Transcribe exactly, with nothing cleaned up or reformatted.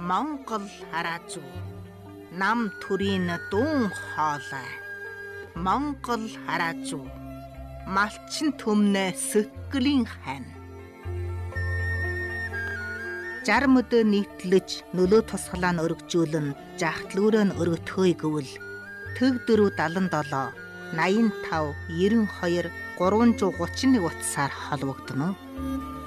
Монгол хараа зүү. Нам төрийн дуун хоолой. Монгол хараа зүү. Малчин төмнө сэтгэлийн хань. Жарм өдөө нийтлэж нөлөө тусгалаа нь өргөжүүлэн жахтлүүрээ нь өргөтхөөй гэвэл төг дөрөв далан долоо наян тав ерөн хоёр гурван зуун гучин нэг утсаар холбогдно.